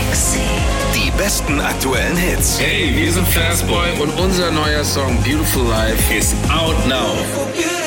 Die besten aktuellen Hits. Hey, wir sind Fastboy und unser neuer Song Beautiful Life ist out now.